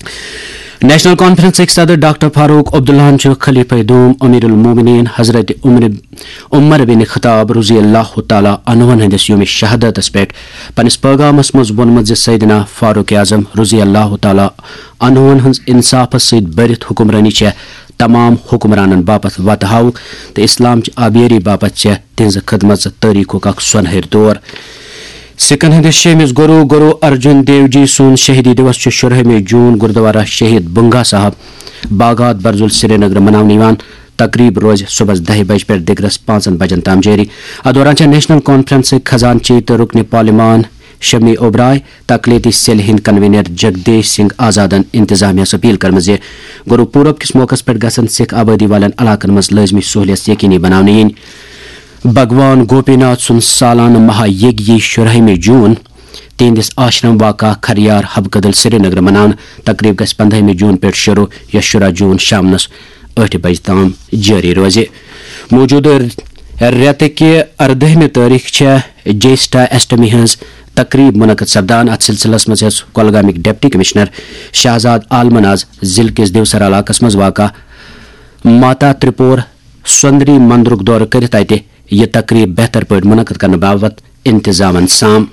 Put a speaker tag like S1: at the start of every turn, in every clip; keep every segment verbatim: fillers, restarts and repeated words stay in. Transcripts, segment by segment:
S1: National conference صدر doctor Farooq Abdullah خلیفہ دوم امیر المومنین حضرت عمر عمر بن خطاب رضی اللہ تعالی عنہ ہندس یوم شہادتس پہ پنس پیغامس مز وونمت سیدنا فاروق اعظم رضی اللہ تعالی عنہ ہز انصاف ست برت حکمرانی تمام حکمرانن باپت وتہ ہاؤک تو اسلام آبیری باپت تہذ خدمت تاریخ اخ سنہر دور سکھن ہندس شیمس گرو گرو ارجن دیو جی سن شہیدی دِوس شرہم جون گردوارہ شہید بنگا صاحب باغات برزل سری نگر مناونہٕ تقریب روز صبح دہ بج پہ دگرس پانچن بجن تام جاری ات دوران نیشنل کانفرنس خزانچی تو رکن پارلیمان شمی اوبرائے تقلیدی سیل ہند کنوینر جگدیش سنگھ آزادن انتظامیہ اپیل کرم گرو پورب کس موقع پہ گھن سکھ آبادی والن علاقن مز لازمی سہولیت یقینی بنانے ین بھگوان گوپی ناتھ سن سالانہ مہا یگی شرہم جون تہندس آشرم واقع کھریار حب کدل سری نگر منان تقریب گھس پندہم جون پہ شروع یا شرہ جون شامنس ٹھ بج تام جاری روزِ موجودہ رٮ۪تہٕ کہِ اردہمہِ تٲریخ جیسٹا ایسٹمی ہز تقریب منعقد سپدان ات سلسلس مز کولگامک ڈپٹی کمشنر شہزاد عالمن آز ضلع کس دیوسر علاقس مز واقع ماتا ترپور سندری مندرک دورہ کرت اتہ یہ تقریب بہتر پٲٹھۍ منعقد کرنے باپت انتظامن سام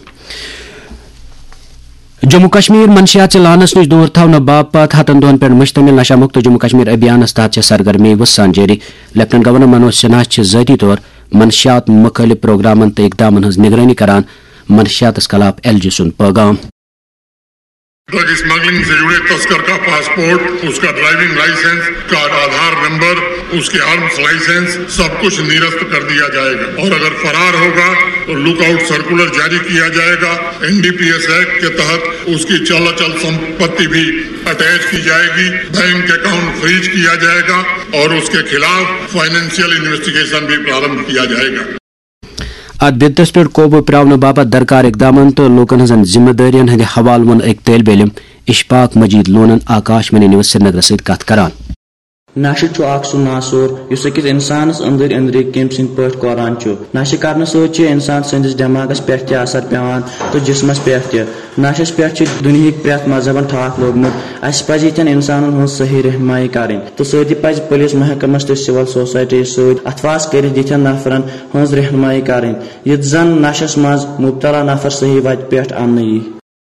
S1: جموں کشمیر منشیات لانس نش دور تھونہ باپت ہتن دہن پہ مشتمل نشہ مکت جموں کشمیر ابھیانس تحت سرگرمی وسان جاری لیفٹنٹ گورنر منوج سنہا ذاتی طور منشیات مخالف پروگرامن تو اقدامن ہز نگرانی کران منشیات خلاف ایل جی سن پیغام
S2: ڈرگ اسمگلنگ سے جڑے تسکر کا پاسپورٹ، اس کا ڈرائیونگ لائسنس کا آدھار نمبر، اس کے آرمز لائسنس سب کچھ نیرست کر دیا جائے گا، اور اگر فرار ہوگا تو لک آؤٹ سرکولر جاری کیا جائے گا۔ N D P S act کے تحت اس کی چل اچل سمپتی بھی اٹیچ کی جائے گی، بینک اکاؤنٹ فریز کیا جائے گا اور اس کے خلاف فائنینشیل انویسٹیگیشن بھی پرارمبھ کیا جائے گا۔
S1: ات بدتس پہ قوبو پراؤن باپت درکار اقدامن تو لوکن ہزن ذمہ دارین ہند حوالہ ون ایک طالب علم اشفاق مجید لونن آکاش منی نیوز سری نگر ست کت کران
S3: نشہ اخ سہ ناسور اس اکس انسانس اندر اندر کم سند پہ قران نشہ کرنے ست انسان سندس دماغس پہ تہ اثر پیوان تو جسمس پہ تہ نشس پہ دنہک پریت مذہبن ٹھاک لوگمت اس پہ یتن انسانن ہز صحیح رہنمائی کریں تو سی پہ پولیس محکمس تو سول سوسائٹی ست اتفاق کرت یتن نفرن ہز رہنمائی کریں یت زن نشس مز مبتلا نفر صحیح وتہ پہ انہ یی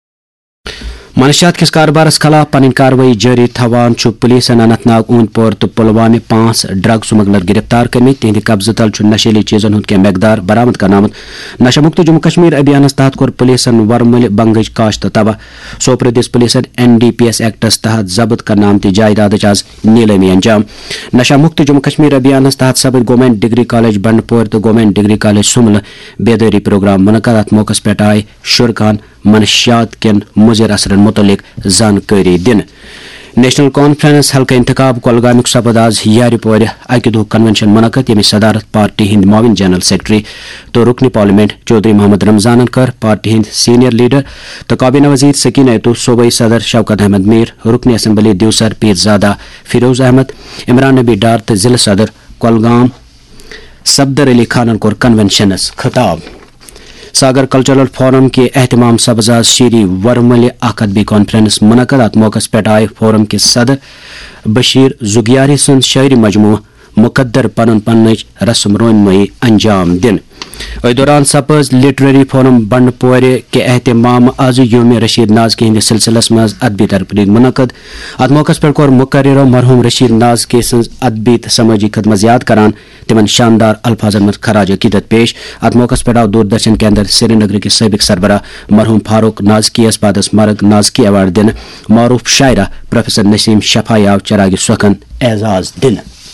S1: منشیات کس کاربارس خلاف پن کاروائی جاری تھوان پولیس اننت ناگ اوند پور تو پلوامہ پانچ ڈرگ سمگلر گرفتار کرمت تہند قبضہ تل نشیلی چیزن ہند کی مقدار برآمد کرنامت نشہ مکت جموں کشمیر ابھیانس تحت کور پولیسن ورمل بنگج کاشت تباہ سوپر دس پولیسن N D P S acts تحت ضبط کرنے آمت جائیداد آز نیلامی انجام نشہ مکت جموں کشمیر ابھیانس تحت سپد گورنمنٹ ڈگری کالج بنڈ پور تو گورنمنٹ ڈگری کالج سمل بیداری پروگرام منعقد ات موقع پہ آئے شرکان منشیات کن مضر اثرن متعلق زانکاری دن نیشنل کانفرنس حلقہ انتخاب کولگامک سپد آز یار پور اکہ دہ کنونشن منعقد یمچ صدارت پارٹی ہند معاون جنرل سیکرٹری تو رکن پارلیمنٹ چودھری محمد رمضانن کر پارٹی ہند سینئر لیڈر تو کابینہ وزیر سکینہ تو صوبائی صدر شوکت احمد میر رکن اسمبلی دیوسر پیرزادہ فیروز احمد عمران نبی ڈار تو ضلع صدر کولگام صفدر علی خانن کور کنونشنس خطاب ساگر کلچرل فورم کے اہتمام سبز آز شیری ورمل اخ ادبی کانفرنس منعقد ات موقع پہ آئے فورم کے صدر بشیر زگیاری سن شاعری مجموعہ مقدر پن پن رسم رونمائی انجام دن اس دوران سپز لٹریری فورم بنڈ پور کے اہتمام آز یوم رشید ناز کے ہند سلسلس مز ادبی تقریب منعقد ات موقع پہ کور مقرر مرحوم رشید ناز کے سن ادبی تو سماجی خدمت یاد کران تمن شاندار الفاظن میں خراج عقیدت پیش ات موقع پہ آو دوردرشن کے اندر سری نگر کے سابق سربراہ مرحوم فاروق نازکی اس بعد مرگ نازکی ایوارڈ دن معروف شاعرہ پروفیسر نسیم شفائی آو چراغ سخن اعزاز دن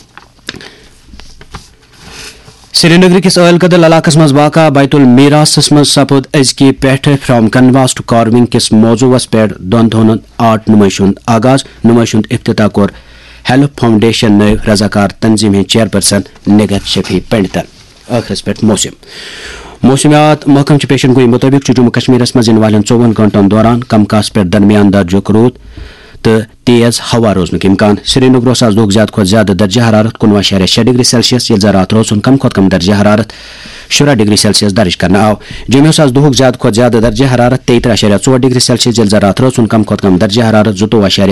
S1: سری نگر کس عل کدل علاقس مز واقع بیت المیراثس مز سپد ازکی پیٹھ فرام کنواس ٹو کاروینگ کس موضوعس پہ دون دہن آرٹ نمائش ہند آغاز نمائش ہند افتتاح کور ہیلپ فاؤنڈیشن نو رضاکار تنظیم ہند چیئرپرسن نگہت شفیع پنڈتن آخرس پہ موسم موسمیات محکم چہ پیشن گوئی مطابق جموں کشمیرس مز ان والن ژوون گھنٹن دوران کم کاس پہ درمیان درجک رود تو تیز ہوا روزنک امکان سری نگر آز دہ زیادہ کھت زیادہ درجہ حرارت کنوہ اشاریہ شے ڈگری سیلسیس یل رات روز کم کھت کم درجہ حرارت شرہ ڈگری سیلسیس درج کرنا آو جموں آز دہ زیادہ کھت زیادہ درجہ حرارت تیترہ اشاریہ ژور ڈگری سیلسیس یل رات روز کم کھت کم درجہ حرارت زوتوہ اشاریہ